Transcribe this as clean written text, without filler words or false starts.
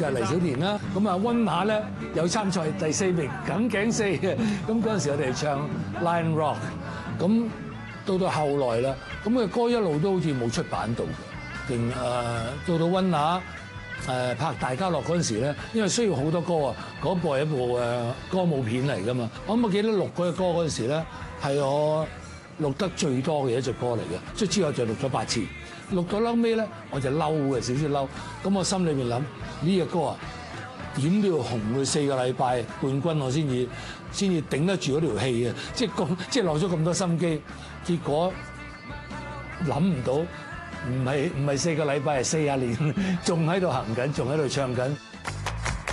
就係黎小田啦。咁啊溫拿咧有參賽第4名，梗頸四嘅。咁嗰陣時我哋唱 Lion Rock， 咁到後來啦，咁嘅歌一路都好似冇出版到嘅。到溫拿拍大家樂嗰陣時咧，因為需要好多歌啊，嗰部係一部歌舞片嚟㗎嘛。我記得錄嗰隻歌嗰陣時咧，係我錄得最多嘅一隻歌嚟嘅，即係之後就錄咗8次。錄到後尾咧，我就嬲嘅，少少嬲。咁我心裏面諗呢隻歌啊，點都要紅佢4個禮拜冠軍，我先至頂得住嗰條氣啊！即係落咗咁多心機，結果諗唔到，唔係4個禮拜，係40年，仲喺度行緊，仲喺度唱緊。